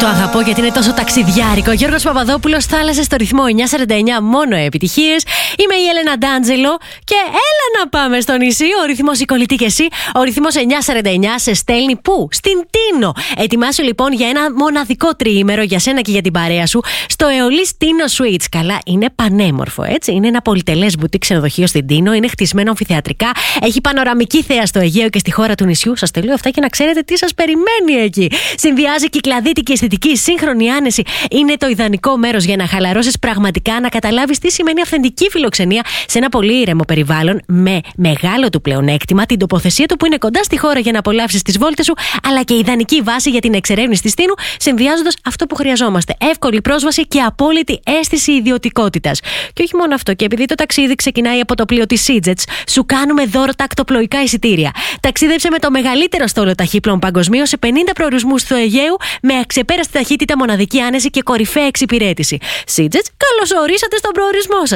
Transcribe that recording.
Το αγαπώ γιατί είναι τόσο ταξιδιάρικο. Γιώργος Παπαδόπουλος, θάλασσες στο ρυθμό 949, μόνο επιτυχίες. Είμαι η Έλενα Ντάντζελο και έλα να πάμε στο νησί. Ο ρυθμός η κολλητή και εσύ. Ο ρυθμός 949 σε στέλνει πού? Στην Τίνο. Ετοιμάσου λοιπόν για ένα μοναδικό τριήμερο για σένα και για την παρέα σου στο Αιωλής Τίνο Suites. Καλά, είναι πανέμορφο, έτσι. Είναι ένα πολυτελές μπουτίκ ξενοδοχείο στην Τίνο. Είναι χτισμένο αμφιθεατρικά. Έχει πανοραμική θέα στο Αιγαίο και στη χώρα του νησιού. Σας το λέω αυτά και να ξέρετε τι σας περιμένει εκεί. Συνδυάζει κυκλαδίτικη αισθητική, σύγχρονη άνεση. Είναι το ιδανικό μέρος για να χαλαρώσεις πραγματικά, να καταλάβεις τι σημαίνει αυθεντική φιλοξενία σε ένα πολύ ήρεμο περιβάλλον, με μεγάλο του πλεονέκτημα, την τοποθεσία του που είναι κοντά στη χώρα για να απολαύσεις τις βόλτες σου, αλλά και ιδανική βάση για την εξερεύνηση της Τίνου, συνδυάζοντας αυτό που χρειαζόμαστε: εύκολη πρόσβαση και απόλυτη αίσθηση ιδιωτικότητας. Και όχι μόνο αυτό, και επειδή το ταξίδι ξεκινάει από το πλοίο της SeaJet, σου κάνουμε δώρο τακτοπλοϊκά εισιτήρια. Ταξίδεψε με το μεγαλύτερο στόλο ταχύπλων παγκοσμίως σε 50 προορισμούς του Αιγαίου με αξεπέραστη ταχύτητα, μοναδική άνεση και κορυφαία εξυπηρέτηση. SeaJet, καλώς ορίσατε στον προορισμό σας.